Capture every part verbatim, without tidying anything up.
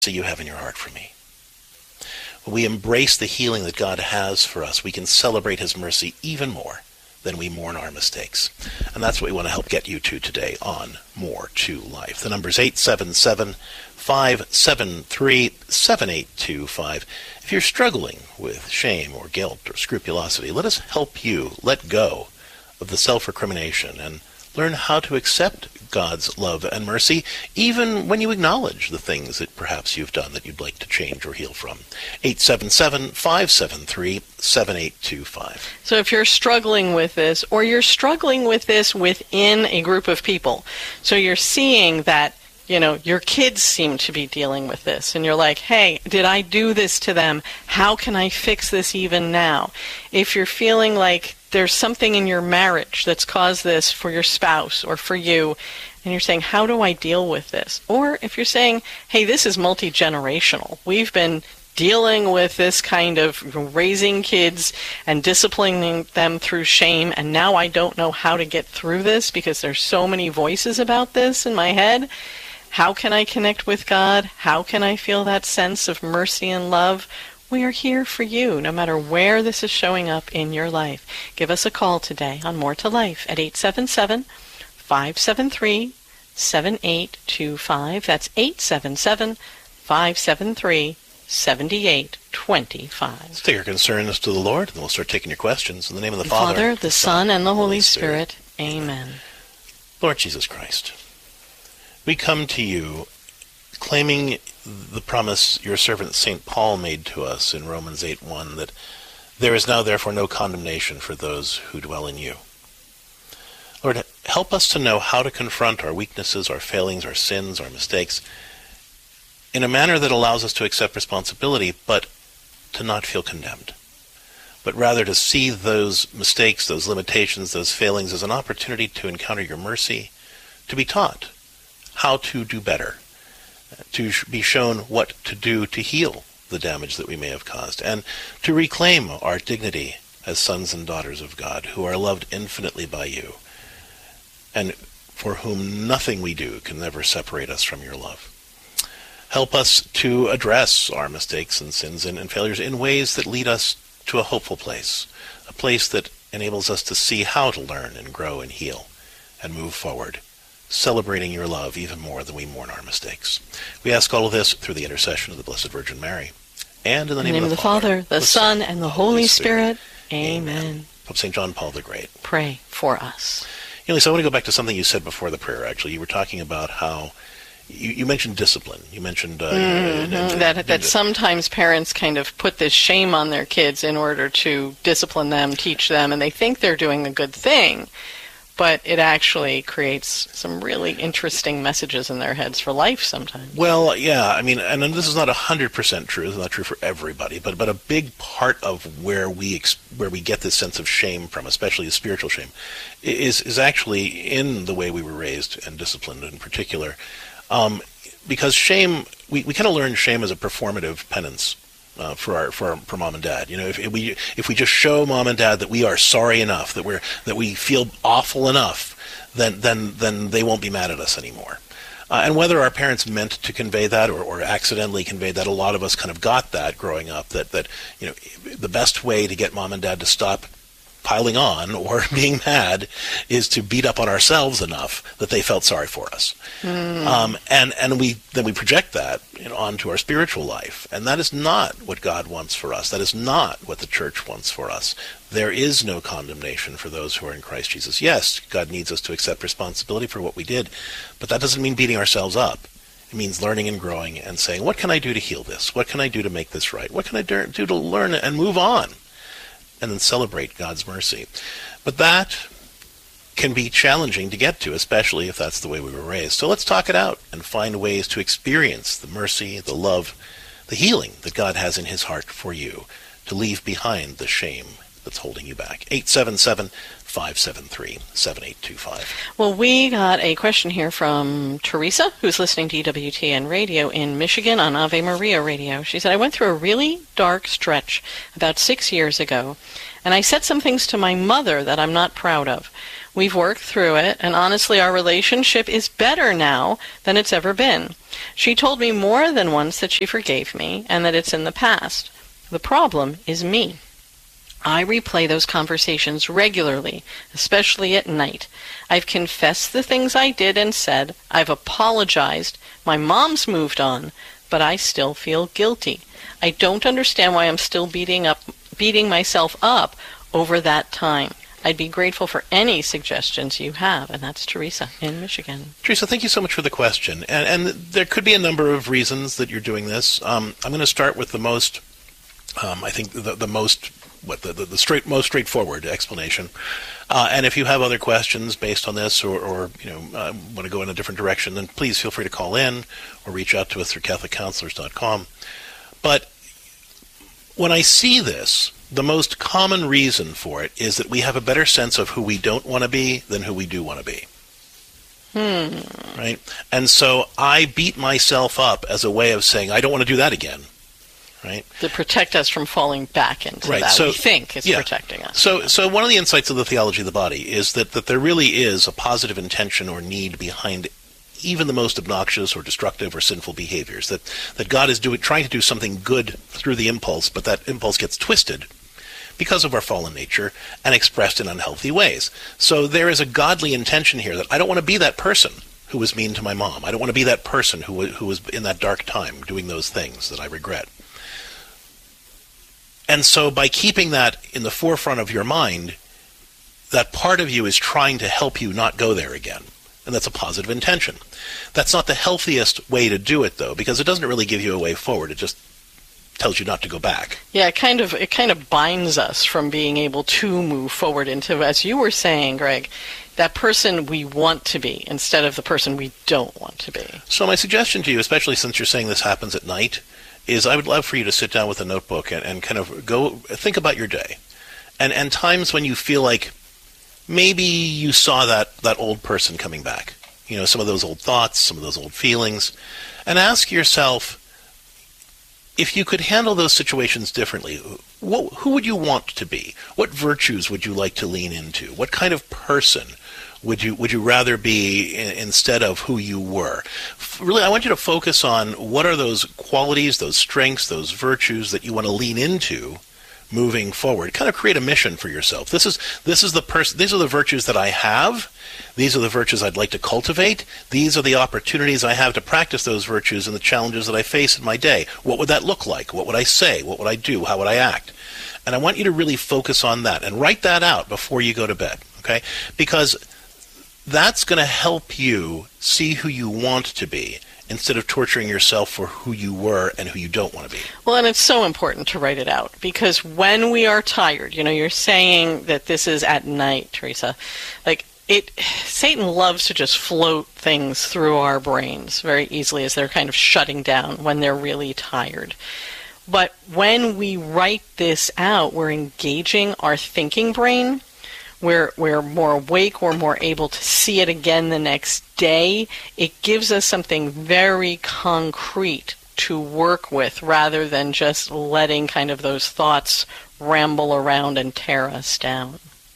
you have in your heart for me. When we embrace the healing that God has for us, we can celebrate his mercy even more than we mourn our mistakes. And that's what we want to help get you to today on More to Life. The number is eight seven seven, five seven three, seven eight two five. If you're struggling with shame or guilt or scrupulosity, let us help you let go of the self-recrimination and learn how to accept God's love and mercy, even when you acknowledge the things that perhaps you've done that you'd like to change or heal from. eight seven seven, five seven three, seven eight two five. So if you're struggling with this, or you're struggling with this within a group of people, so you're seeing that, you know, your kids seem to be dealing with this, and you're like, hey, did I do this to them? How can I fix this even now? If you're feeling like there's something in your marriage that's caused this for your spouse or for you, and you're saying, how do I deal with this? Or if you're saying, hey, this is multi-generational. We've been dealing with this kind of raising kids and disciplining them through shame, and now I don't know how to get through this because there's so many voices about this in my head. How can I connect with God? How can I feel that sense of mercy and love? We are here for you, no matter where this is showing up in your life. Give us a call today on More to Life at eight seven seven, five seven three, seven eight two five. That's eight seven seven, five seven three, seven eight two five. Let's take our concerns to the Lord, and then we'll start taking your questions. In the name of the, the Father, Father, the Son, and the Holy Spirit. Spirit. Amen. Lord Jesus Christ, we come to you claiming the promise your servant Saint Paul made to us in Romans eight one, that there is now therefore no condemnation for those who dwell in you. Lord, help us to know how to confront our weaknesses, our failings, our sins, our mistakes, in a manner that allows us to accept responsibility, but to not feel condemned, but rather to see those mistakes, those limitations, those failings as an opportunity to encounter your mercy, to be taught how to do better, to be shown what to do to heal the damage that we may have caused, and to reclaim our dignity as sons and daughters of God, who are loved infinitely by you, and for whom nothing we do can ever separate us from your love. Help us to address our mistakes and sins and, and failures in ways that lead us to a hopeful place, a place that enables us to see how to learn and grow and heal and move forward, celebrating your love even more than we mourn our mistakes. We ask all of this through the intercession of the Blessed Virgin Mary, and in the name, in the name of the, of the Father, Father, the, the Son, and the Holy Spirit. Spirit. Amen. Amen. Pope Saint John Paul the Great, pray for us. You know, Lisa, I want to go back to something you said before the prayer, actually. You were talking about how you, you mentioned discipline. You mentioned uh, mm-hmm. uh, that uh, that sometimes parents kind of put this shame on their kids in order to discipline them, teach them, and they think they're doing a good thing. But it actually creates some really interesting messages in their heads for life sometimes. Well, yeah, I mean, and this is not one hundred percent true. It's not true for everybody, but but a big part of where we ex- where we get this sense of shame from, especially the spiritual shame, is is actually in the way we were raised and disciplined in particular. Um, because shame, we, we kind of learn shame as a performative penance. Uh, for our for our, for mom and dad, you know, if, if we if we just show mom and dad that we are sorry enough, that we're that we feel awful enough, then then then they won't be mad at us anymore. Uh, and whether our parents meant to convey that or, or accidentally conveyed that, a lot of us kind of got that growing up. That that you know, the best way to get mom and dad to stop piling on or being mad is to beat up on ourselves enough that they felt sorry for us. Mm. Um, and, and we then we project that, you know, onto our spiritual life. And that is not what God wants for us. That is not what the church wants for us. There is no condemnation for those who are in Christ Jesus. Yes, God needs us to accept responsibility for what we did, but that doesn't mean beating ourselves up. It means learning and growing and saying, what can I do to heal this? What can I do to make this right? What can I do to learn and move on? And then celebrate God's mercy. But that can be challenging to get to, especially if that's the way we were raised. So let's talk it out and find ways to experience the mercy, the love, the healing that God has in his heart for you, to leave behind the shame that's holding you back. eight seven seven, five seven three, seven eight two five. Well, we got a question here from Teresa, who's listening to E W T N Radio in Michigan on Ave Maria Radio. She said, I went through a really dark stretch about six years ago, and I said some things to my mother that I'm not proud of. We've worked through it, and honestly, our relationship is better now than it's ever been. She told me more than once that she forgave me and that it's in the past. The problem is me. I replay those conversations regularly, especially at night. I've confessed the things I did and said. I've apologized. My mom's moved on, but I still feel guilty. I don't understand why I'm still beating up, beating myself up over that time. I'd be grateful for any suggestions you have, and that's Teresa in Michigan. Teresa, thank you so much for the question. And, and there could be a number of reasons that you're doing this. Um, I'm going to start with the most, um, I think, the, the most... what the, the, the straight most straightforward explanation. Uh, and if you have other questions based on this, or, or you know uh, want to go in a different direction, then please feel free to call in or reach out to us through Catholic Counselors dot com. But when I see this, the most common reason for it is that we have a better sense of who we don't want to be than who we do want to be. Hmm. Right? And so I beat myself up as a way of saying, I don't want to do that again. Right? To protect us from falling back into right. that. So, we think it's yeah. protecting us. So so one of the insights of the theology of the body is that, that there really is a positive intention or need behind even the most obnoxious or destructive or sinful behaviors. That that God is doing trying to do something good through the impulse, but that impulse gets twisted because of our fallen nature and expressed in unhealthy ways. So there is a godly intention here that I don't want to be that person who was mean to my mom. I don't want to be that person who who was in that dark time doing those things that I regret. And so by keeping that in the forefront of your mind, that part of you is trying to help you not go there again. And that's a positive intention. That's not the healthiest way to do it, though, because it doesn't really give you a way forward. It just tells you not to go back. Yeah, it kind of it kind of binds us from being able to move forward into, as you were saying, Greg, that person we want to be instead of the person we don't want to be. So my suggestion to you, especially since you're saying this happens at night, is I would love for you to sit down with a notebook and, and kind of go think about your day. And and times when you feel like maybe you saw that, that old person coming back. You know, some of those old thoughts, some of those old feelings. And ask yourself, if you could handle those situations differently, what, who would you want to be? What virtues would you like to lean into? What kind of person would you would you rather be in, instead of who you were? Really, I want you to focus on what are those qualities, those strengths, those virtues that you want to lean into moving forward. Kind of create a mission for yourself. This is this is the person. These are the virtues that I have. These are the virtues I'd like to cultivate. These are the opportunities I have to practice those virtues and the challenges that I face in my day. What would that look like? What would I say? What would I do? How would I act? And I want you to really focus on that and write that out before you go to bed. Okay? Because that's going to help you see who you want to be instead of torturing yourself for who you were and who you don't want to be. Well, and it's so important to write it out, because when we are tired, you know, you're saying that this is at night, Teresa, like it, Satan loves to just float things through our brains very easily as they're kind of shutting down when they're really tired. But when we write this out, we're engaging our thinking brain. We're, we're more awake, we're more able to see it again the next day. It gives us something very concrete to work with rather than just letting kind of those thoughts ramble around and tear us down.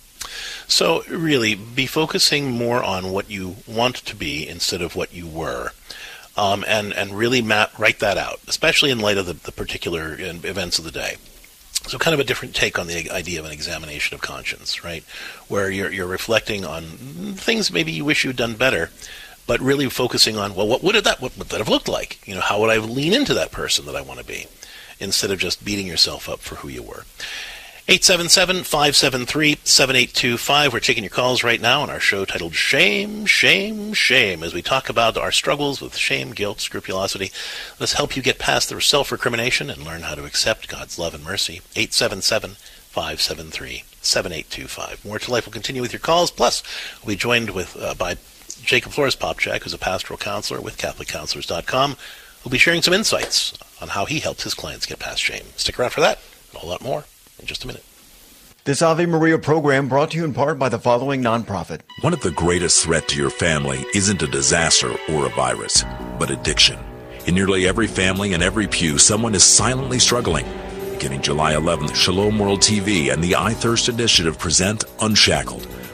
So really, be focusing more on what you want to be instead of what you were. Um, and, and really map, write that out, especially in light of the, the particular events of the day. So kind of a different take on the idea of an examination of conscience, right? Where you're you're reflecting on things maybe you wish you'd done better, but really focusing on, well, what would that what would that have looked like? You know, how would I lean into that person that I want to be, instead of just beating yourself up for who you were. eight seven seven, five seven three, seven eight two five. We're taking your calls right now on our show titled Shame, Shame, Shame, as we talk about our struggles with shame, guilt, scrupulosity. Let's help you get past the self-recrimination and learn how to accept God's love and mercy. eight seven seven, five seven three, seven eight two five. More to Life will continue with your calls. Plus, we'll be joined with uh, by Jacob Flores Popchak, who's a pastoral counselor with Catholic Counselors dot com. We'll be sharing some insights on how he helps his clients get past shame. Stick around for that and a whole lot more in just a minute. This Ave Maria program brought to you in part by the following nonprofit. One of the greatest threats to your family isn't a disaster or a virus, but addiction. In nearly every family and every pew, someone is silently struggling. Beginning July eleventh, Shalom World T V and the I Thirst Initiative present Unshackled,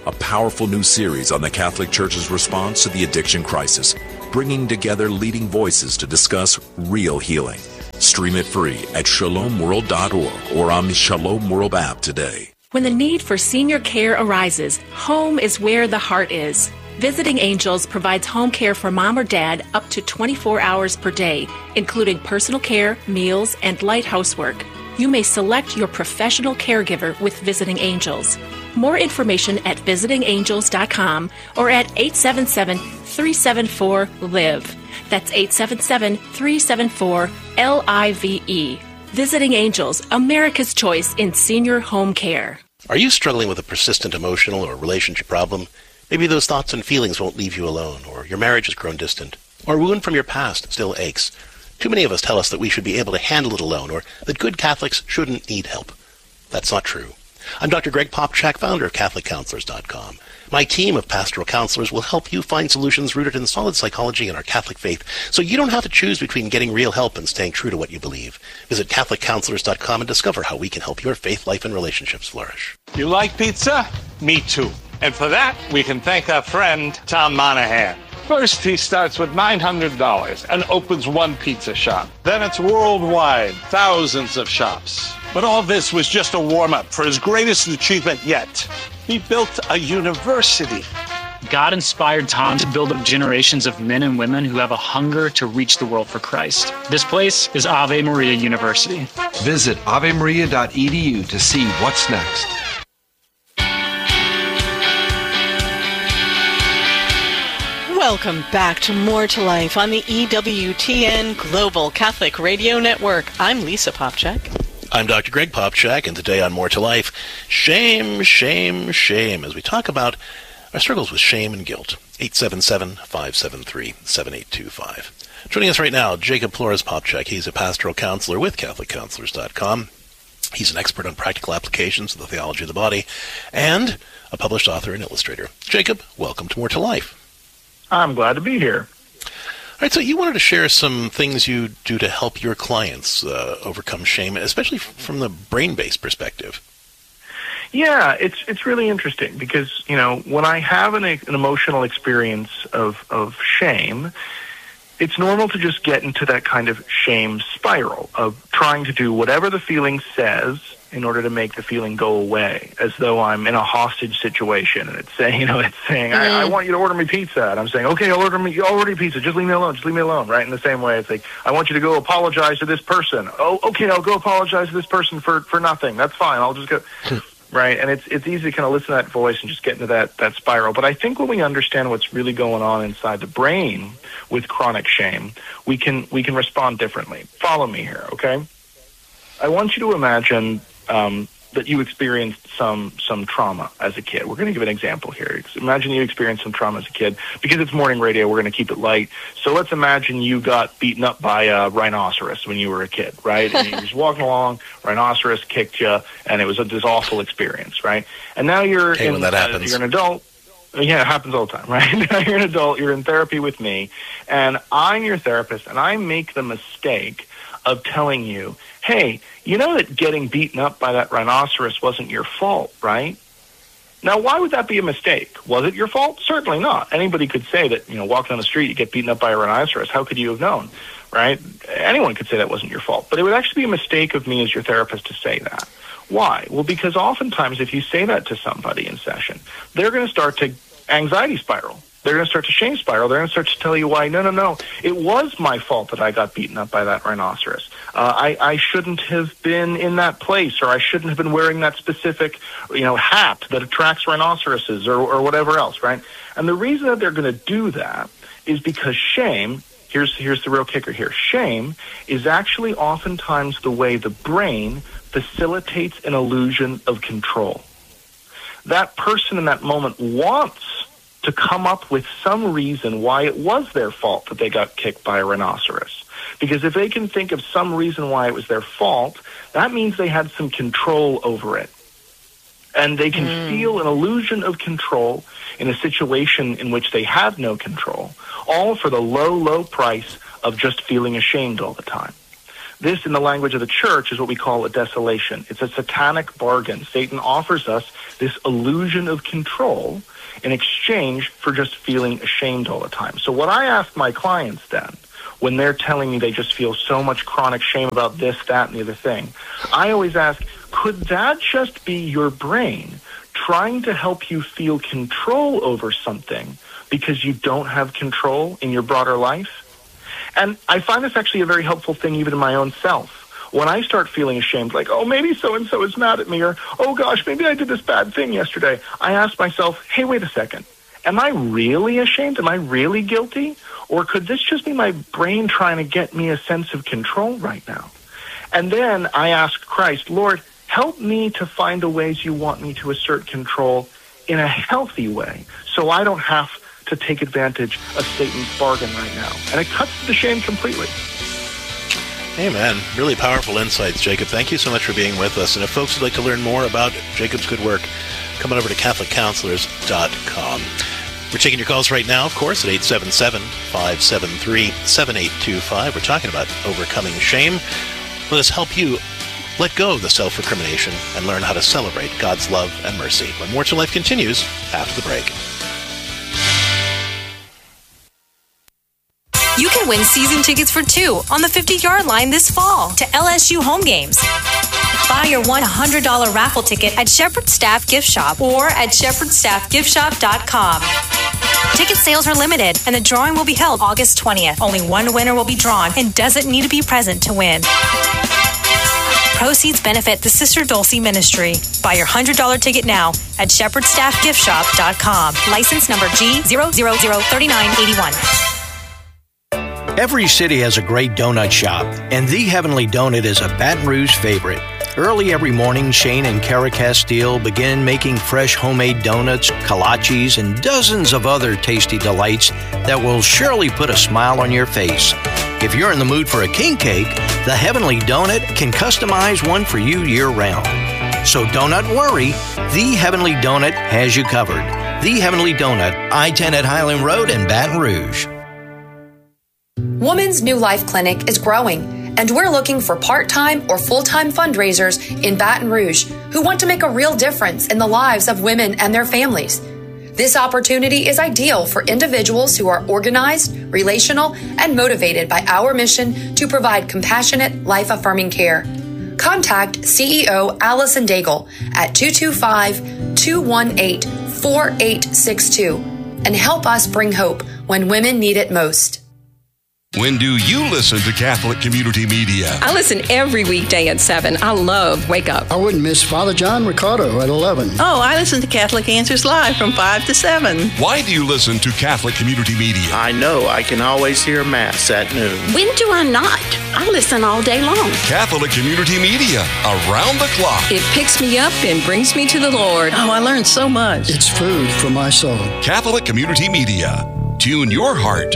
a powerful new series on the Catholic Church's response to the addiction crisis, bringing together leading voices to discuss real healing. Stream it free at shalom world dot org or on the Shalom World app today. When the need for senior care arises, home is where the heart is. Visiting Angels provides home care for mom or dad up to twenty-four hours per day, including personal care, meals, and light housework. You may select your professional caregiver with Visiting Angels. More information at visiting angels dot com or at eight seven seven, three seven four, L I V E. That's eight seven seven, three seven four, L I V E. Visiting Angels, America's choice in senior home care. Are you struggling with a persistent emotional or relationship problem? Maybe those thoughts and feelings won't leave you alone, or your marriage has grown distant, or a wound from your past still aches. Too many of us tell us that we should be able to handle it alone, or that good Catholics shouldn't need help. That's not true. I'm Doctor Greg Popchak, founder of Catholic Counselors dot com. My team of pastoral counselors will help you find solutions rooted in solid psychology and our Catholic faith, so you don't have to choose between getting real help and staying true to what you believe. Visit Catholic Counselors dot com and discover how we can help your faith life and relationships flourish. You like pizza? Me too. And for that, we can thank our friend, Tom Monahan. First, he starts with nine hundred dollars and opens one pizza shop. Then it's worldwide, thousands of shops. But all this was just a warm-up for his greatest achievement yet. He built a university. God inspired Tom to build up generations of men and women who have a hunger to reach the world for Christ. This place is Ave Maria University. Visit ave maria dot e d u to see what's next. Welcome back to More to Life on the E W T N Global Catholic Radio Network. I'm Lisa Popchak. I'm Doctor Greg Popchak, and today on More to Life, shame, shame, shame, as we talk about our struggles with shame and guilt. eight seven seven, five seven three, seven eight two five. Joining us right now, Jacob Flores Popchak. He's a pastoral counselor with Catholic Counselors dot com. He's an expert on practical applications of the theology of the body, and a published author and illustrator. Jacob, welcome to More to Life. I'm glad to be here. All right, so you wanted to share some things you do to help your clients uh, overcome shame, especially from the brain-based perspective. Yeah, it's it's really interesting because, you know, when I have an, an emotional experience of, of shame, it's normal to just get into that kind of shame spiral of trying to do whatever the feeling says in order to make the feeling go away, as though I'm in a hostage situation, and it's saying, you know, it's saying, mm-hmm. I, I want you to order me pizza, and I'm saying, okay, I'll order me, I'll order you pizza, just leave me alone, just leave me alone, right? In the same way, it's like, I want you to go apologize to this person. Oh, okay, I'll go apologize to this person for, for nothing. That's fine. I'll just go, right? And it's it's easy to kind of listen to that voice and just get into that that spiral. But I think when we understand what's really going on inside the brain with chronic shame, we can we can respond differently. Follow me here, okay? I want you to imagine Um, that you experienced some some trauma as a kid. We're going to give an example here. Imagine you experienced some trauma as a kid. Because it's morning radio, we're going to keep it light. So let's imagine you got beaten up by a rhinoceros when you were a kid, right? And you were just walking along, rhinoceros kicked you, and it was a, this awful experience, right? And now you're, hey, in, when that uh, happens. you're an adult. Yeah, it happens all the time, right? Now you're an adult, you're in therapy with me, and I'm your therapist, and I make the mistake of telling you, hey, you know that getting beaten up by that rhinoceros wasn't your fault, right? Now, why would that be a mistake? Was it your fault? Certainly not. Anybody could say that, you know, walking down the street, you get beaten up by a rhinoceros. How could you have known, right? Anyone could say that wasn't your fault. But it would actually be a mistake of me as your therapist to say that. Why? Well, because oftentimes if you say that to somebody in session, they're going to start to anxiety spiral. They're going to start to shame spiral. They're going to start to tell you why, no, no, no, it was my fault that I got beaten up by that rhinoceros. Uh, I, I shouldn't have been in that place, or I shouldn't have been wearing that specific, you know, hat that attracts rhinoceroses, or, or whatever else, right? And the reason that they're going to do that is because shame, here's, here's the real kicker here, shame is actually oftentimes the way the brain facilitates an illusion of control. That person in that moment wants to come up with some reason why it was their fault that they got kicked by a rhinoceros. Because if they can think of some reason why it was their fault, that means they had some control over it. And they can mm. feel an illusion of control in a situation in which they have no control, all for the low, low price of just feeling ashamed all the time. This, in the language of the church, is what we call a desolation. It's a satanic bargain. Satan offers us this illusion of control in exchange for just feeling ashamed all the time. So what I ask my clients then, when they're telling me they just feel so much chronic shame about this, that, and the other thing, I always ask, could that just be your brain trying to help you feel control over something because you don't have control in your broader life? And I find this actually a very helpful thing even in my own self. When I start feeling ashamed, like, oh, maybe so-and-so is mad at me, or, oh, gosh, maybe I did this bad thing yesterday, I ask myself, hey, wait a second. Am I really ashamed? Am I really guilty? Or could this just be my brain trying to get me a sense of control right now? And then I ask Christ, Lord, help me to find the ways you want me to assert control in a healthy way so I don't have to take advantage of Satan's bargain right now. And it cuts the shame completely. Amen. Really powerful insights, Jacob. Thank you so much for being with us. And if folks would like to learn more about Jacob's good work, come on over to Catholic Counselors dot com. We're taking your calls right now, of course, at eight seven seven, five seven three, seven eight two five. We're talking about overcoming shame. Let us help you let go of the self-recrimination and learn how to celebrate God's love and mercy. When More to Life continues after the break. You can win season tickets for two on the fifty-yard line this fall to L S U home games. Buy your one hundred dollars raffle ticket at Shepherd Staff Gift Shop or at shepherd staff gift shop dot com. Ticket sales are limited, and the drawing will be held August twentieth. Only one winner will be drawn and doesn't need to be present to win. Proceeds benefit the Sister Dulcie Ministry. Buy your one hundred dollars ticket now at shepherd staff gift shop dot com. License number G zero zero zero three nine eight one. Every city has a great donut shop, and The Heavenly Donut is a Baton Rouge favorite. Early every morning, Shane and Kara Castile begin making fresh homemade donuts, kolaches, and dozens of other tasty delights that will surely put a smile on your face. If you're in the mood for a king cake, The Heavenly Donut can customize one for you year-round. So don't not worry, The Heavenly Donut has you covered. The Heavenly Donut, I ten at Highland Road in Baton Rouge. Woman's New Life Clinic is growing, and we're looking for part-time or full-time fundraisers in Baton Rouge who want to make a real difference in the lives of women and their families. This opportunity is ideal for individuals who are organized, relational, and motivated by our mission to provide compassionate, life-affirming care. Contact C E O Allison Daigle at two two five, two one eight, four eight six two and help us bring hope when women need it most. When do you listen to Catholic Community Media? I listen every weekday at seven. I love Wake Up. I wouldn't miss Father John Ricardo at eleven. Oh, I listen to Catholic Answers Live from five to seven. Why do you listen to Catholic Community Media? I know I can always hear Mass at noon. When do I not? I listen all day long. Catholic Community Media, around the clock. It picks me up and brings me to the Lord. Oh, I learned so much. It's food for my soul. Catholic Community Media. Tune your heart.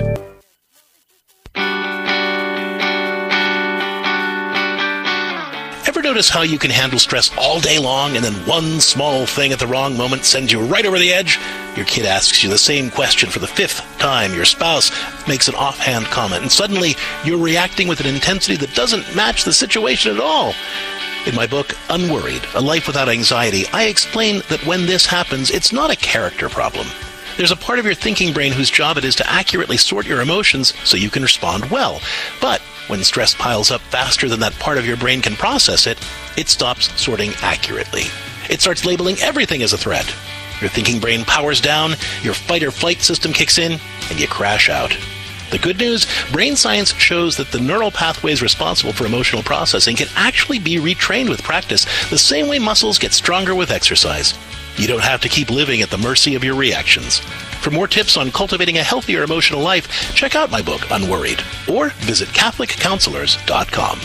Ever notice how you can handle stress all day long and then one small thing at the wrong moment sends you right over the edge? Your kid asks you the same question for the fifth time. Your spouse makes an offhand comment, and suddenly you're reacting with an intensity that doesn't match the situation at all. In my book, Unworried, A Life Without Anxiety, I explain that when this happens, it's not a character problem. There's a part of your thinking brain whose job it is to accurately sort your emotions so you can respond well. But when stress piles up faster than that part of your brain can process it, it stops sorting accurately. It starts labeling everything as a threat. Your thinking brain powers down, your fight or flight system kicks in, and you crash out. The good news, brain science shows that the neural pathways responsible for emotional processing can actually be retrained with practice, the same way muscles get stronger with exercise. You don't have to keep living at the mercy of your reactions. For more tips on cultivating a healthier emotional life, check out my book, Unworried, or visit Catholic Counselors dot com.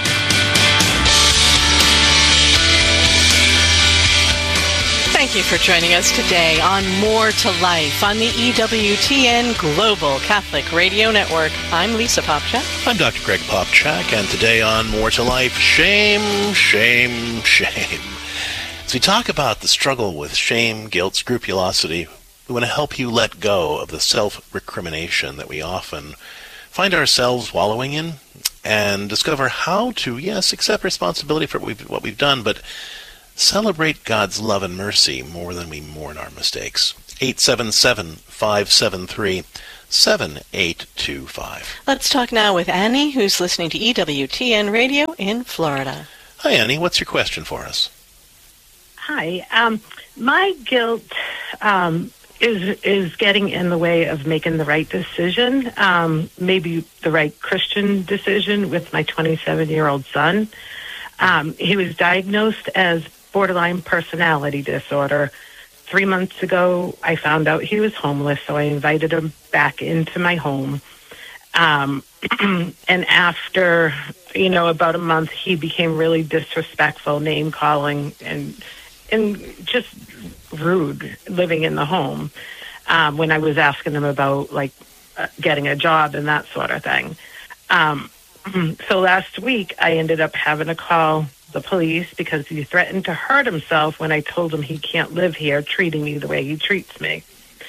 Thank you for joining us today on More to Life on the E W T N Global Catholic Radio Network. I'm Lisa Popchak. I'm Doctor Greg Popchak, and today on More to Life, shame, shame, shame. As we talk about the struggle with shame, guilt, scrupulosity, we want to help you let go of the self-recrimination that we often find ourselves wallowing in. and discover how to, yes, accept responsibility for what we've, what we've done, but celebrate God's love and mercy more than we mourn our mistakes. eight seven seven, five seven three, seven eight two five. Let's talk now with Annie, who's listening to E W T N Radio in Florida. Hi, Annie. What's your question for us? Hi. Um, my guilt um, is is getting in the way of making the right decision, um, maybe the right Christian decision with my twenty-seven-year-old son. Um, he was diagnosed as borderline personality disorder. Three months ago, I found out he was homeless, so I invited him back into my home. Um, and after, you know, about a month, he became really disrespectful, name-calling, and and just rude living in the home um, when I was asking him about, like, uh, getting a job and that sort of thing. Um, so last week, I ended up having to call the police because he threatened to hurt himself when I told him he can't live here treating me the way he treats me.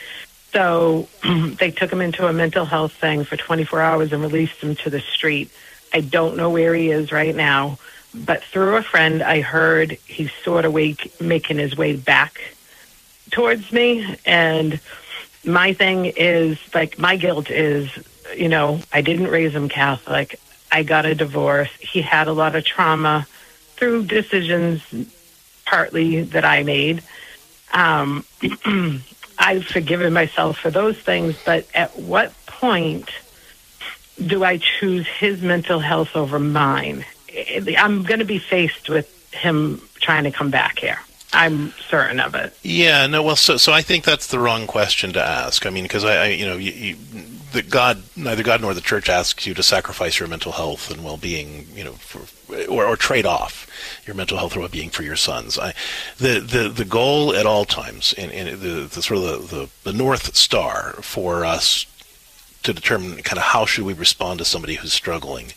So they took him into a mental health thing for twenty-four hours and released him to the street. I don't know where he is right now, but through a friend, I heard he's sort of wake, making his way back towards me. And my thing is, like, my guilt is, you know, I didn't raise him Catholic. I got a divorce. He had a lot of trauma through decisions partly that I made. Um, I've forgiven myself for those things, but at what point do I choose his mental health over mine? I'm going to be faced with him trying to come back here. I'm certain of it. Yeah, no, well, so so I think that's the wrong question to ask. I mean, because I, I, you know, you, you, the God, neither God nor the Church asks you to sacrifice your mental health and well-being, you know, for, or, or trade off your mental health or well-being for your sons. I, the the the goal at all times, in, in the, the sort of the, the the North Star for us to determine kind of how should we respond to somebody who's struggling,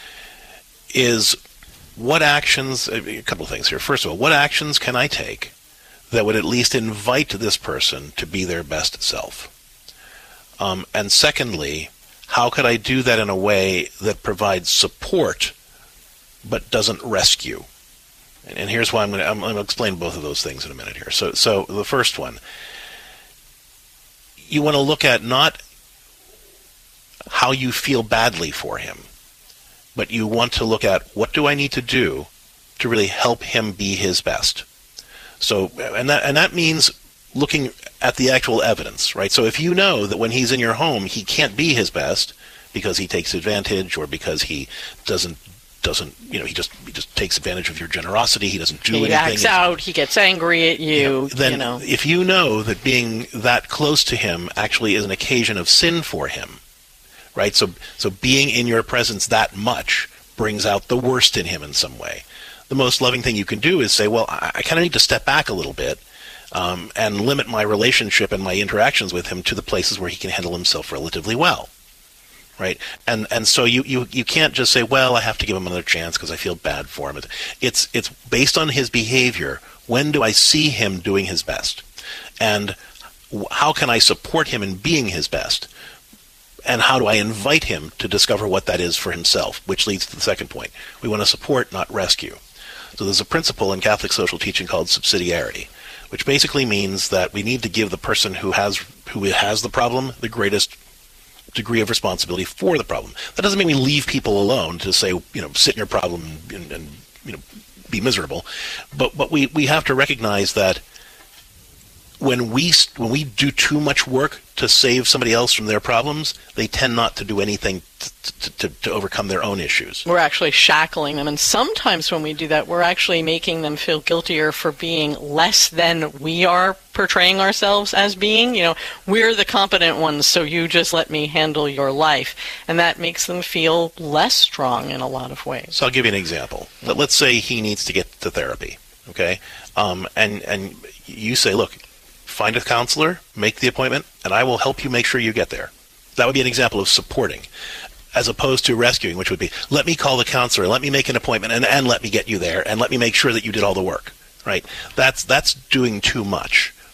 is what actions, a couple of things here. First of all, what actions can I take that would at least invite this person to be their best self? Um, and secondly, how could I do that in a way that provides support but doesn't rescue? And, and here's why I'm going to I'm going to explain both of those things in a minute here. So, so the first one, you want to look at not how you feel badly for him, but you want to look at what do I need to do to really help him be his best. So, and that and that means looking at the actual evidence, right? So if you know that when he's in your home, he can't be his best because he takes advantage or because he doesn't doesn't you know he just he just takes advantage of your generosity, he doesn't do he anything. He acts out. He gets angry at you. you know, then, you know. if you know that being that close to him actually is an occasion of sin for him. Right, so so being in your presence that much brings out the worst in him in some way. The most loving thing you can do is say, well, I, I kind of need to step back a little bit um, and limit my relationship and my interactions with him to the places where he can handle himself relatively well. Right, and and so you, you, you can't just say, well, I have to give him another chance because I feel bad for him. It's it's based on his behavior. When do I see him doing his best, and how can I support him in being his best? And how do I invite him to discover what that is for himself, which leads to the second point. We want to support, not rescue. So there's a principle in Catholic social teaching called subsidiarity, which basically means that we need to give the person who has who has the problem the greatest degree of responsibility for the problem. That doesn't mean we leave people alone to say, you know, sit in your problem and, and you know, be miserable. But but we, we have to recognize that when we when we do too much work to save somebody else from their problems, they tend not to do anything to, to, to overcome their own issues. We're actually shackling them, and sometimes when we do that, we're actually making them feel guiltier for being less than we are portraying ourselves as being. You know, we're the competent ones, so you just let me handle your life. And that makes them feel less strong in a lot of ways. So I'll give you an example. Let's say he needs to get to therapy, okay? Um, and, and you say, look, find a counselor, make the appointment, and I will help you make sure you get there. That would be an example of supporting, as opposed to rescuing, which would be, let me call the counselor, let me make an appointment, and, and let me get you there, and let me make sure that you did all the work, right? That's that's doing too much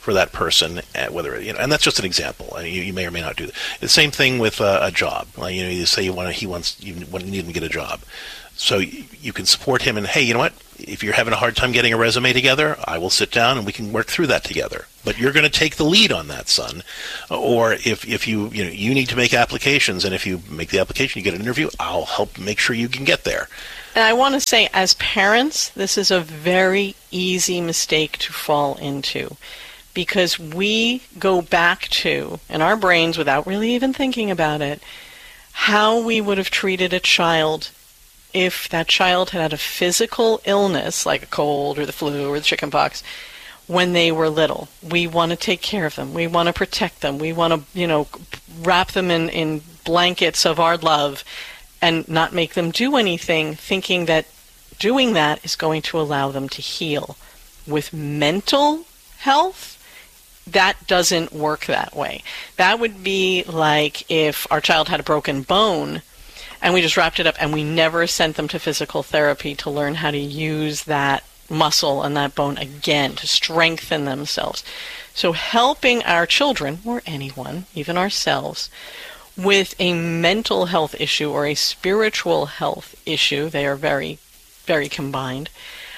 for that person, whether you know, and that's just an example. I mean, you, you may or may not do that. The same thing with uh, a job. Like, you know, you say you want to, he wants, you want, need him to get a job, so you, you can support him. And hey, you know what? If you're having a hard time getting a resume together, I will sit down and we can work through that together. But you're going to take the lead on that, son. Or if if you you know you need to make applications, and if you make the application, you get an interview, I'll help make sure you can get there. And I want to say, as parents, this is a very easy mistake to fall into, because we go back to, in our brains, without really even thinking about it, how we would have treated a child if that child had had a physical illness, like a cold or the flu or the chicken pox, when they were little. We want to take care of them. We want to protect them. We want to, you know, wrap them in, in blankets of our love and not make them do anything, thinking that doing that is going to allow them to heal. With mental health, that doesn't work that way. That would be like if our child had a broken bone and we just wrapped it up and we never sent them to physical therapy to learn how to use that muscle and that bone again to strengthen themselves. So helping our children, or anyone, even ourselves, with a mental health issue or a spiritual health issue, they are very, very combined,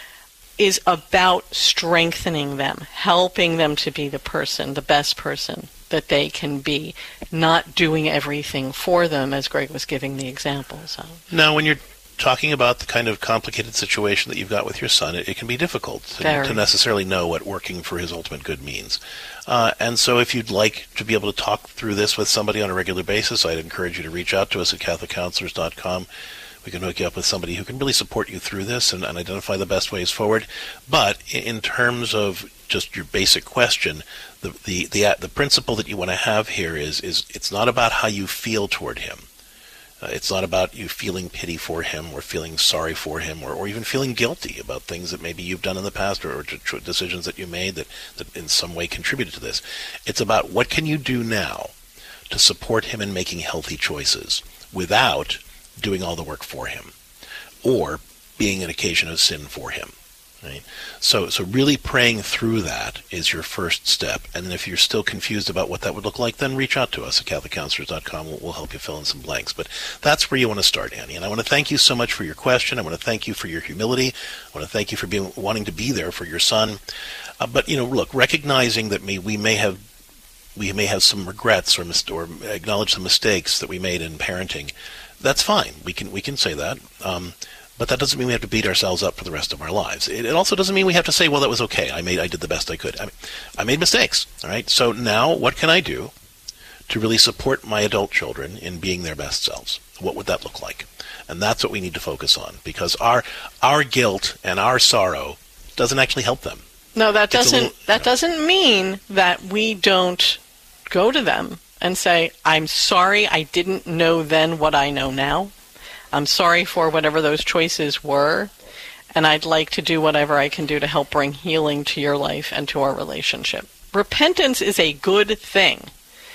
is about strengthening them, helping them to be the person, the best person that they can be, not doing everything for them, as Greg was giving the examples of. Now, when you're talking about the kind of complicated situation that you've got with your son, it, it can be difficult to, to necessarily know what working for his ultimate good means. Uh, and so if you'd like to be able to talk through this with somebody on a regular basis, I'd encourage you to reach out to us at Catholic Counselors dot com. We can hook you up with somebody who can really support you through this and, and identify the best ways forward. But in terms of just your basic question, the the the, the principle that you want to have here is is it's not about how you feel toward him. Uh, it's not about you feeling pity for him or feeling sorry for him or, or even feeling guilty about things that maybe you've done in the past or, or t- decisions that you made that, that in some way contributed to this. It's about what can you do now to support him in making healthy choices without doing all the work for him or being an occasion of sin for him. Right? So so really praying through that is your first step. And then if you're still confused about what that would look like, then reach out to us at Catholic Counselors dot com. We'll, we'll help you fill in some blanks. But that's where you want to start, Annie. And I want to thank you so much for your question. I want to thank you for your humility. I want to thank you for being wanting to be there for your son. Uh, but, you know, look, recognizing that may, we may have we may have some regrets or, mis- or acknowledge some mistakes that we made in parenting, that's fine. We can we can say that. Um, But that doesn't mean we have to beat ourselves up for the rest of our lives. It, it also doesn't mean we have to say, well, that was okay. I made, I did the best I could. I, mean, I made mistakes, all right? So now what can I do to really support my adult children in being their best selves? What would that look like? And that's what we need to focus on, because our our guilt and our sorrow doesn't actually help them. No, that doesn't little, that you know. doesn't mean that we don't go to them and say, I'm sorry I didn't know then what I know now. I'm sorry for whatever those choices were, and I'd like to do whatever I can do to help bring healing to your life and to our relationship. Repentance is a good thing,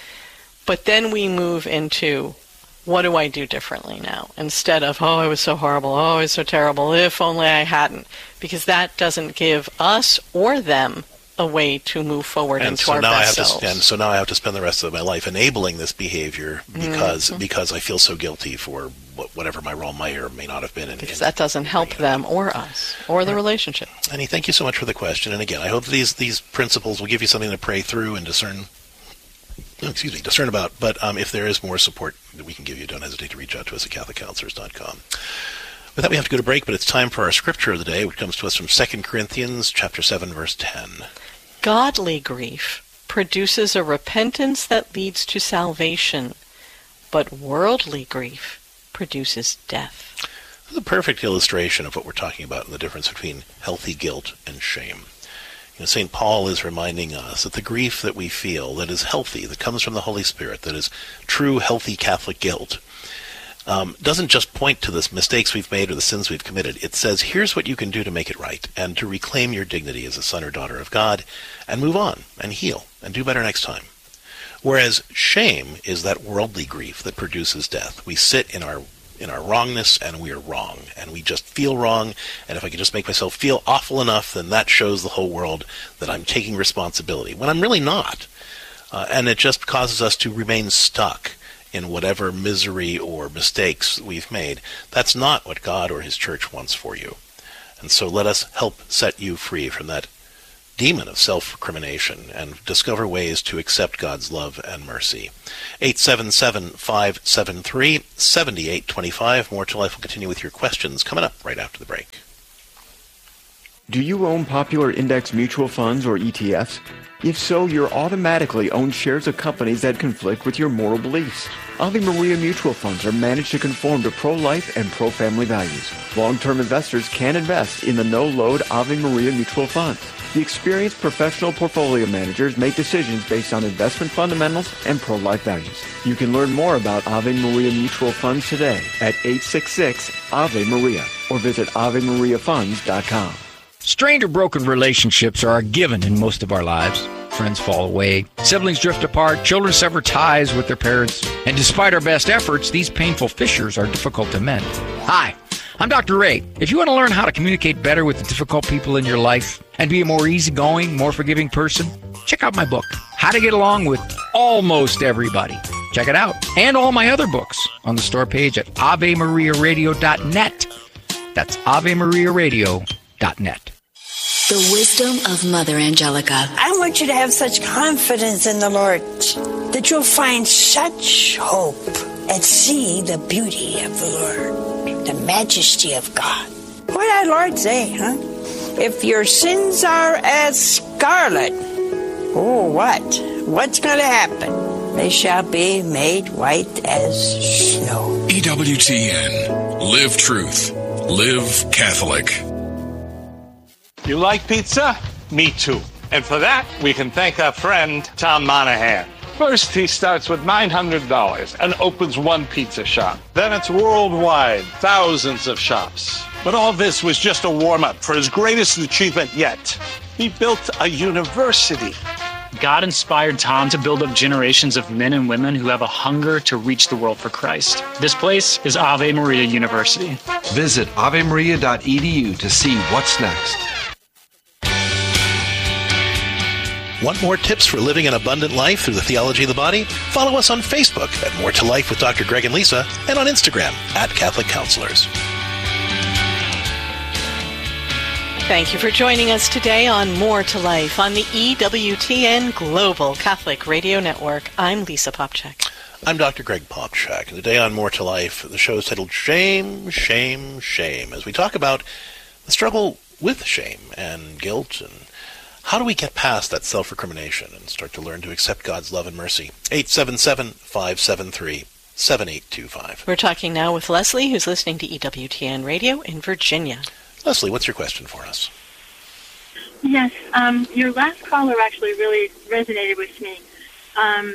but then we move into, what do I do differently now? Instead of, oh, I was so horrible, oh, I was so terrible, if only I hadn't. Because that doesn't give us or them a way to move forward and into so our now best I have selves. To, and so now I have to spend the rest of my life enabling this behavior because mm-hmm. because I feel so guilty for whatever my role may or may not have been. In, because in, that doesn't help them or us or the right. relationship. Annie, thank you so much for the question. And again, I hope these these principles will give you something to pray through and discern. Excuse me, discern about. But um, if there is more support that we can give you, don't hesitate to reach out to us at Catholic Counselors dot com. With that, we have to go to break, but it's time for our scripture of the day, which comes to us from Second Corinthians chapter seven, verse ten. Godly grief produces a repentance that leads to salvation, but worldly grief produces death. This is a perfect illustration of what we're talking about in the difference between healthy guilt and shame. You know, Saint Paul is reminding us that the grief that we feel that is healthy, that comes from the Holy Spirit, that is true, healthy Catholic guilt, Um, doesn't just point to the mistakes we've made or the sins we've committed. It says, here's what you can do to make it right and to reclaim your dignity as a son or daughter of God and move on and heal and do better next time. Whereas shame is that worldly grief that produces death. We sit in our in our wrongness, and we are wrong. And we just feel wrong, and if I can just make myself feel awful enough, then that shows the whole world that I'm taking responsibility, when I'm really not. Uh, and it just causes us to remain stuck in whatever misery or mistakes we've made. That's not what God or his church wants for you. And so let us help set you free from that demon of self-recrimination and discover ways to accept God's love and mercy. eight seven seven, five seven three, seven eight two five. More to Life will continue with your questions coming up right after the break. Do you own popular index mutual funds or E T Fs? If so, you're automatically own shares of companies that conflict with your moral beliefs. Ave Maria mutual funds are managed to conform to pro-life and pro-family values. Long-term investors can invest in the no-load Ave Maria mutual funds. The experienced professional portfolio managers make decisions based on investment fundamentals and pro-life values. You can learn more about Ave Maria mutual funds today at eight six six, A V E Maria or visit ave maria funds dot com. Strained or broken relationships are a given in most of our lives. Friends fall away, siblings drift apart, children sever ties with their parents, and despite our best efforts, these painful fissures are difficult to mend. Hi, I'm Doctor Ray. If you want to learn how to communicate better with the difficult people in your life and be a more easygoing, more forgiving person, check out my book, How to Get Along with Almost Everybody. Check it out. And all my other books on the store page at ave maria radio dot net. That's ave maria radio dot net. The wisdom of Mother Angelica. I want you to have such confidence in the Lord that you'll find such hope and see the beauty of the Lord, the majesty of God. What did our Lord say, huh? If your sins are as scarlet, oh, what? What's going to happen? They shall be made white as snow. E W T N. Live truth. Live Catholic. You like pizza? Me too. And for that, we can thank our friend, Tom Monahan. First, he starts with nine hundred dollars and opens one pizza shop. Then it's worldwide, thousands of shops. But all this was just a warm-up for his greatest achievement yet. He built a university. God inspired Tom to build up generations of men and women who have a hunger to reach the world for Christ. This place is Ave Maria University. Visit ave maria dot e d u to see what's next. Want more tips for living an abundant life through the theology of the body? Follow us on Facebook at More to Life with Doctor Greg and Lisa, and on Instagram at Catholic Counselors. Thank you for joining us today on More to Life on the E W T N Global Catholic Radio Network. I'm Lisa Popchak. I'm Doctor Greg Popchak, and today on More to Life, the show is titled Shame, Shame, Shame, as we talk about the struggle with shame and guilt, and how do we get past that self-recrimination and start to learn to accept God's love and mercy? eight seven seven, five seven three, seven eight two five. We're talking now with Leslie, who's listening to E W T N Radio in Virginia. Leslie, what's your question for us? Yes, um, your last caller actually really resonated with me. Um,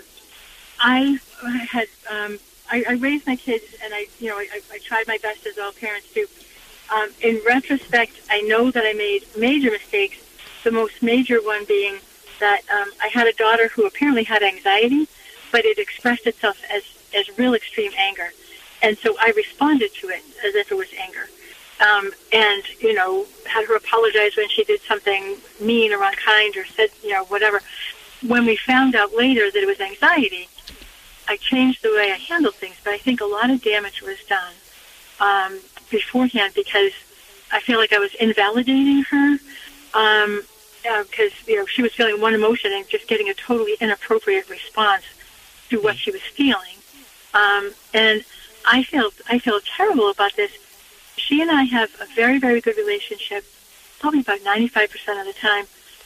I had um, I, I raised my kids, and I, you know, I, I tried my best as all parents do. Um, in retrospect, I know that I made major mistakes. The most major one being that um, I had a daughter who apparently had anxiety, but it expressed itself as, as real extreme anger. And so I responded to it as if it was anger. Um, and, you know, had her apologize when she did something mean or unkind or said, you know, whatever. When we found out later that it was anxiety, I changed the way I handled things. But I think a lot of damage was done um, beforehand because I feel like I was invalidating her. Um, because, uh, you know, she was feeling one emotion and just getting a totally inappropriate response to what she was feeling. Um, and I feel, I feel terrible about this. She and I have a very, very good relationship, probably about ninety-five percent of the time.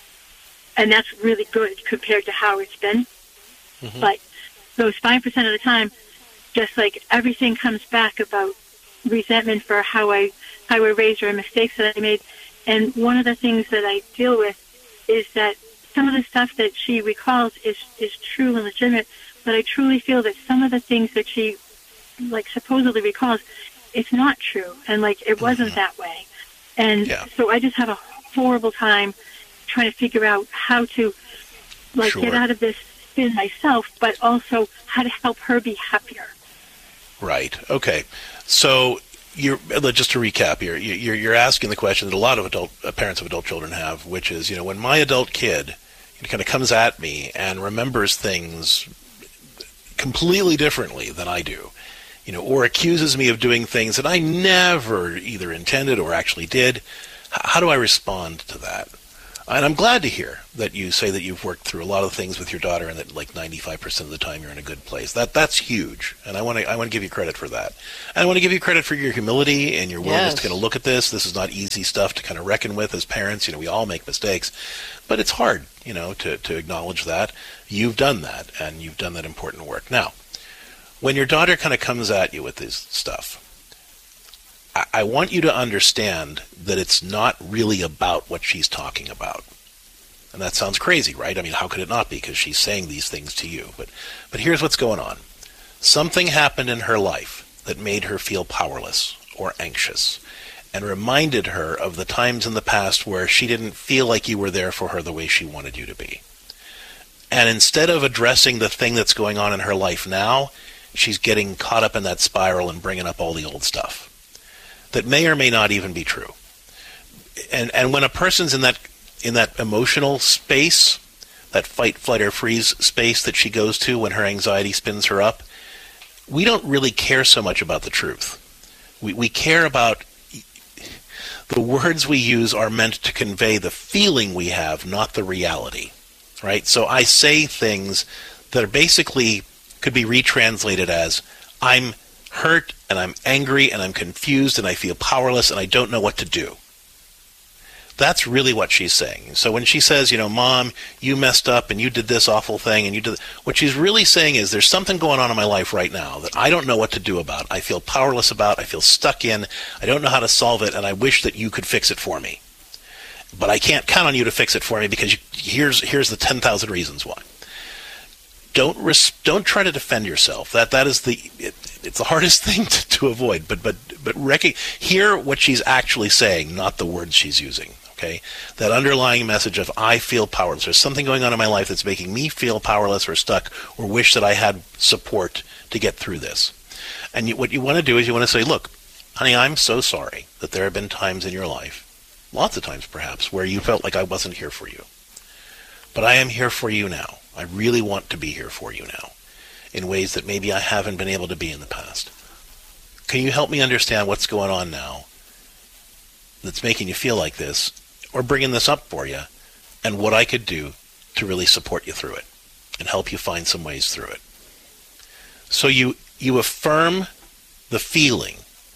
And that's really good compared to how it's been. Mm-hmm. But those five percent of the time, just like everything comes back about resentment for how I, how I raised her and mistakes that I made. And one of the things that I deal with is that some of the stuff that she recalls is, is true and legitimate, but I truly feel that some of the things that she, like, supposedly recalls, it's not true, and, like, it wasn't mm-hmm. that way. And yeah. so I just have a horrible time trying to figure out how to, like, sure. get out of this spin myself, but also how to help her be happier. Right. Okay. So you're just to recap here. You're you're asking the question that a lot of adult uh, parents of adult children have, which is, you know, when my adult kid kind of comes at me and remembers things completely differently than I do, you know, or accuses me of doing things that I never either intended or actually did, how do I respond to that? And I'm glad to hear that you say that you've worked through a lot of things with your daughter and that like ninety-five percent of the time you're in a good place. That that's huge, and I want to I want to give you credit for that. And I want to give you credit for your humility and your willingness Yes. to kind of look at this. This is not easy stuff to kind of reckon with as parents. You know, we all make mistakes, but it's hard, you know, to, to acknowledge that. You've done that, and you've done that important work. Now, when your daughter kind of comes at you with this stuff, I, I want you to understand that it's not really about what she's talking about. And that sounds crazy, right? I mean, how could it not be? Because she's saying these things to you. But but here's what's going on. Something happened in her life that made her feel powerless or anxious and reminded her of the times in the past where she didn't feel like you were there for her the way she wanted you to be. And instead of addressing the thing that's going on in her life now, she's getting caught up in that spiral and bringing up all the old stuff that may or may not even be true. And and when a person's in that in that emotional space, that fight, flight, or freeze space that she goes to when her anxiety spins her up, we don't really care so much about the truth. We we care about the words we use are meant to convey the feeling we have, not the reality, right? So I say things that are basically could be retranslated as, I'm hurt and I'm angry and I'm confused and I feel powerless and I don't know what to do. That's really what she's saying. So when she says, you know, Mom, you messed up and you did this awful thing and you did, what she's really saying is there's something going on in my life right now that I don't know what to do about. I feel powerless about. I feel stuck in. I don't know how to solve it, and I wish that you could fix it for me. But I can't count on you to fix it for me because you, here's here's the ten thousand reasons why. Don't res- don't try to defend yourself. That that is the it, it's the hardest thing to, to avoid. But but but rec- hear what she's actually saying, not the words she's using. Okay, that underlying message of I feel powerless. There's something going on in my life that's making me feel powerless or stuck, or wish that I had support to get through this. And you, what you want to do is you want to say, look, honey, I'm so sorry that there have been times in your life, lots of times perhaps, where you felt like I wasn't here for you. But I am here for you now. I really want to be here for you now in ways that maybe I haven't been able to be in the past. Can you help me understand what's going on now that's making you feel like this, or bringing this up for you, and what I could do to really support you through it and help you find some ways through it? So you you affirm the feeling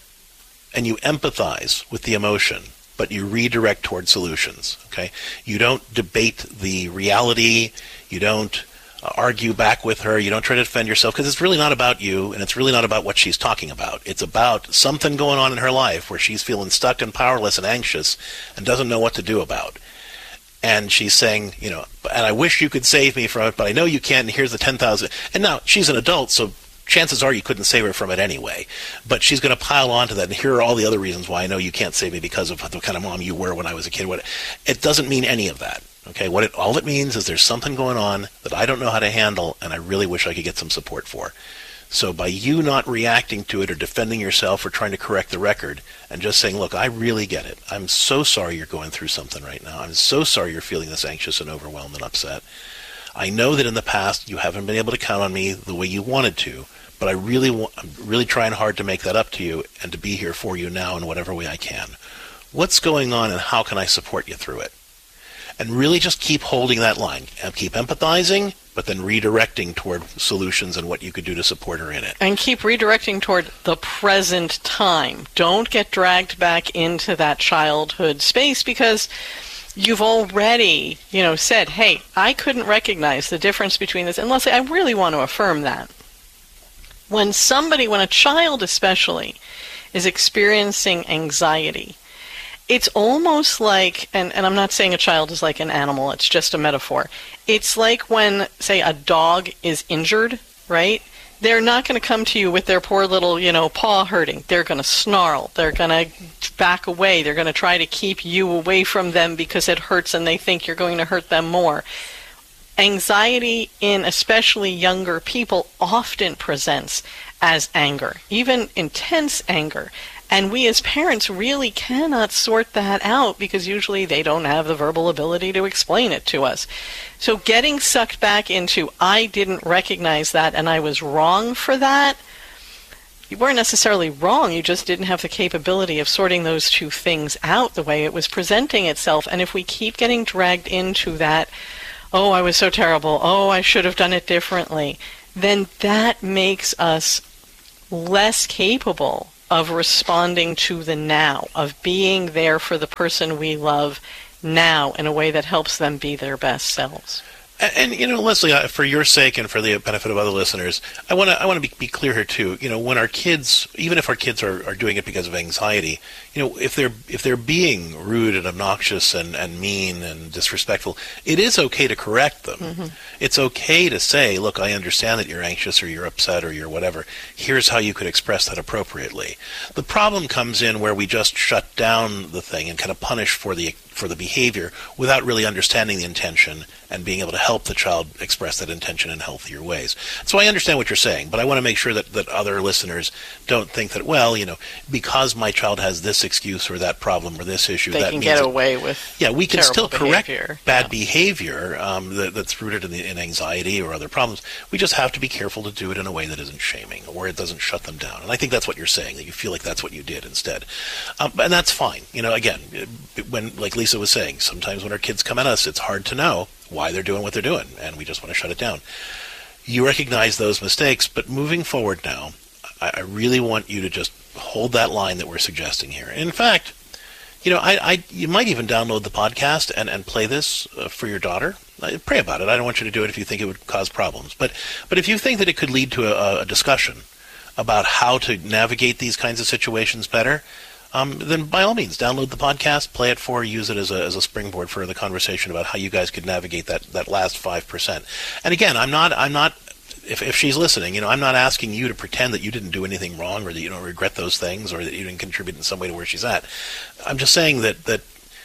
and you empathize with the emotion, but you redirect toward solutions. Okay, you don't debate the reality. You don't uh, argue back with her. You don't try to defend yourself, because it's really not about you, and it's really not about what she's talking about. It's about something going on in her life where she's feeling stuck and powerless and anxious and doesn't know what to do about. And she's saying, you know, and I wish you could save me from it, but I know you can't, and here's the ten thousand. And now she's an adult, so chances are you couldn't save her from it anyway. But she's going to pile on to that, and here are all the other reasons why I know you can't save me because of the kind of mom you were when I was a kid. What it doesn't mean any of that. Okay, what it all it means is there's something going on that I don't know how to handle, and I really wish I could get some support for. So by you not reacting to it or defending yourself or trying to correct the record and just saying, look, I really get it. I'm so sorry you're going through something right now. I'm so sorry you're feeling this anxious and overwhelmed and upset. I know that in the past you haven't been able to count on me the way you wanted to, but I really want, I'm really trying hard to make that up to you and to be here for you now in whatever way I can. What's going on, and how can I support you through it? And really just keep holding that line and keep empathizing, but then redirecting toward solutions and what you could do to support her in it. And keep redirecting toward the present time. Don't get dragged back into that childhood space, because you've already, you know, said, hey, I couldn't recognize the difference between this. And Leslie, I really want to affirm that. When somebody, when a child especially, is experiencing anxiety, it's almost like, and, and I'm not saying a child is like an animal, it's just a metaphor. It's like when, say, a dog is injured, right? They're not going to come to you with their poor little, you know, paw hurting. They're going to snarl. They're going to back away. They're going to try to keep you away from them because it hurts and they think you're going to hurt them more. Anxiety in especially younger people often presents as anger, even intense anger. And we as parents really cannot sort that out because usually they don't have the verbal ability to explain it to us. So getting sucked back into, I didn't recognize that and I was wrong for that, you weren't necessarily wrong, you just didn't have the capability of sorting those two things out the way it was presenting itself. And if we keep getting dragged into that, oh, I was so terrible, oh, I should have done it differently, then that makes us less capable of responding to the now, of being there for the person we love now in a way that helps them be their best selves. And, and you know, Leslie, uh, for your sake and for the benefit of other listeners, I want to I want to be, be clear here too. You know, when our kids, even if our kids are, are doing it because of anxiety, you know, if they're if they're being rude and obnoxious and, and mean and disrespectful, it is okay to correct them. Mm-hmm. It's okay to say, look, I understand that you're anxious or you're upset or you're whatever. Here's how you could express that appropriately. The problem comes in where we just shut down the thing and kind of punish for the for the behavior without really understanding the intention and being able to help the child express that intention in healthier ways. So I understand what you're saying, but I want to make sure that, that other listeners don't think that, well, you know, because my child has this excuse or that problem or this issue, they that can means get that, away with yeah, we can still correct behavior. bad yeah. behavior um, that, that's rooted in, the, in anxiety or other problems. We just have to be careful to do it in a way that isn't shaming or it doesn't shut them down. And I think that's what you're saying, that you feel like that's what you did instead. Um, and that's fine. You know, again, when, like Lisa was saying, sometimes when our kids come at us, it's hard to know why they're doing what they're doing, and we just want to shut it down. You recognize those mistakes, but moving forward now, I, I really want you to just hold that line that we're suggesting here. In fact, you know, I, I you might even download the podcast and, and play this uh, for your daughter. I, pray about it. I don't want you to do it if you think it would cause problems. But, but if you think that it could lead to a, a discussion about how to navigate these kinds of situations better, Um, then by all means, download the podcast, play it for, use it as a as a springboard for the conversation about how you guys could navigate that, that last five percent. And again, I'm not I'm not if if she's listening, you know, I'm not asking you to pretend that you didn't do anything wrong or that you don't regret those things or that you didn't contribute in some way to where she's at. I'm just saying that that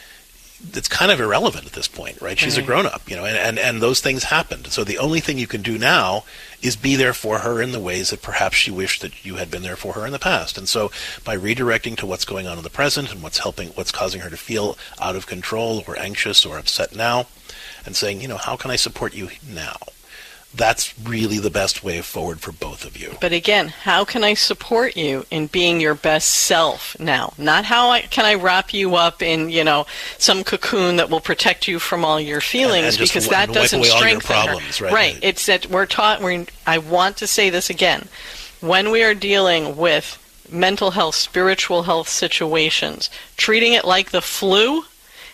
it's kind of irrelevant at this point, right? She's right. a grown-up, you know, and, and, and those things happened. So the only thing you can do now is be there for her in the ways that perhaps she wished that you had been there for her in the past. And so by redirecting to what's going on in the present and what's helping, what's causing her to feel out of control or anxious or upset now, and saying, you know, how can I support you now? That's really the best way forward for both of you. But again, how can I support you in being your best self now? Not how I, can I wrap you up in, you know, some cocoon that will protect you from all your feelings, and, and because w- that doesn't strengthen her. Problems, right? Right. It's that we're taught. We're, I want to say this again. When we are dealing with mental health, spiritual health situations, treating it like the flu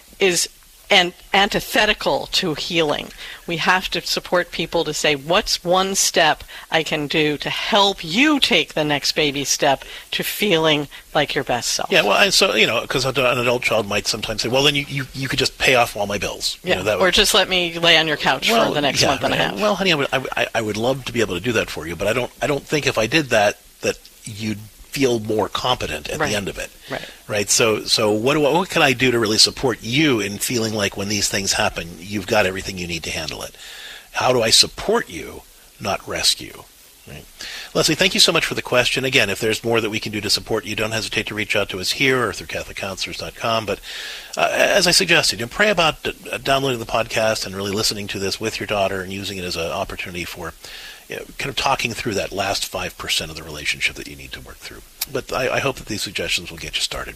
is and antithetical to healing. We have to support people to say, what's one step I can do to help you take the next baby step to feeling like your best self? Yeah, well, and so, you know, because an adult child might sometimes say, well, then you, you, you could just pay off all my bills. Yeah, you know, that or would, just let me lay on your couch well, for the next yeah, month and a half. Well, honey, I would, I, I would love to be able to do that for you, but I don't, I don't think if I did that, that you'd feel more competent at right. the end of it. Right. Right. So, so what do I, what can I do to really support you in feeling like when these things happen, you've got everything you need to handle it? How do I support you, not rescue? Right. Leslie, thank you so much for the question. Again, if there's more that we can do to support you, don't hesitate to reach out to us here or through Catholic Counselors dot com. But uh, as I suggested, you know, pray about uh, downloading the podcast and really listening to this with your daughter and using it as an opportunity for you know, kind of talking through that last five percent of the relationship that you need to work through. But I, I hope that these suggestions will get you started.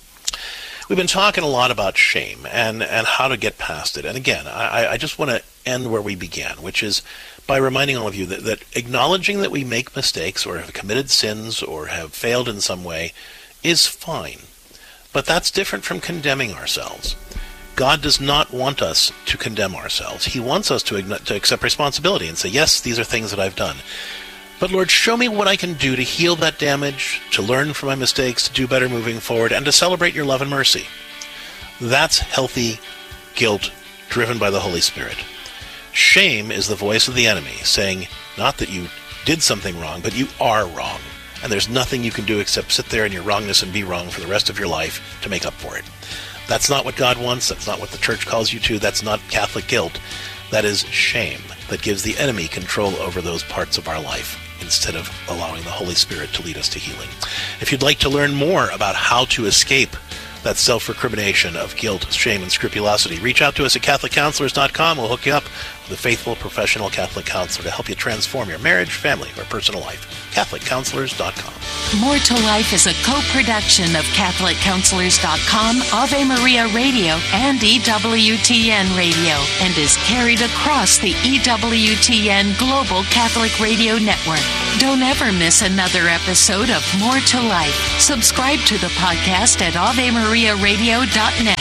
We've been talking a lot about shame and, and how to get past it. And again, I, I just want to end where we began, which is by reminding all of you that, that acknowledging that we make mistakes or have committed sins or have failed in some way is fine. But that's different from condemning ourselves. God does not want us to condemn ourselves. He wants us to, to accept responsibility and say, yes, these are things that I've done. But Lord, show me what I can do to heal that damage, to learn from my mistakes, to do better moving forward, and to celebrate your love and mercy. That's healthy guilt driven by the Holy Spirit. Shame is the voice of the enemy saying, not that you did something wrong, but you are wrong. And there's nothing you can do except sit there in your wrongness and be wrong for the rest of your life to make up for it. That's not what God wants. That's not what the church calls you to. That's not Catholic guilt. That is shame that gives the enemy control over those parts of our life instead of allowing the Holy Spirit to lead us to healing. If you'd like to learn more about how to escape that self-recrimination of guilt, shame, and scrupulosity, reach out to us at Catholic Counselors dot com. We'll hook you up with a faithful professional Catholic counselor to help you transform your marriage, family, or personal life. Catholic Counselors dot com. More to Life is a co-production of Catholic Counselors dot com, Ave Maria Radio, and E W T N Radio, and is carried across the E W T N Global Catholic Radio Network. Don't ever miss another episode of More to Life. Subscribe to the podcast at Ave Maria Radio dot net.